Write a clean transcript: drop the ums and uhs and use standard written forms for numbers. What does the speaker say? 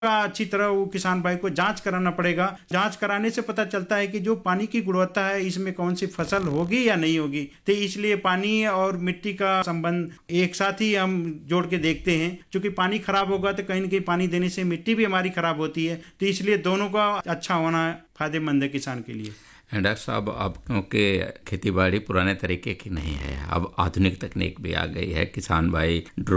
अच्छी तरह वो किसान भाई को जांच कराना पड़ेगा। जांच कराने से पता चलता है कि जो पानी की गुणवत्ता है इसमें कौन सी फसल होगी या नहीं होगी। तो इसलिए पानी और मिट्टी का संबंध एक साथ ही हम जोड़ के देखते हैं। क्योंकि पानी खराब होगा तो कहीं न कहीं पानी देने से मिट्टी भी हमारी खराब होती है। तो इसलिए दोनों का अच्छा होना फायदेमंद है किसान के लिए। डॉक्टर साहब, अब क्योंकि खेती बाड़ी पुराने तरीके की नहीं है, अब आधुनिक तकनीक भी आ गई है। किसान भाई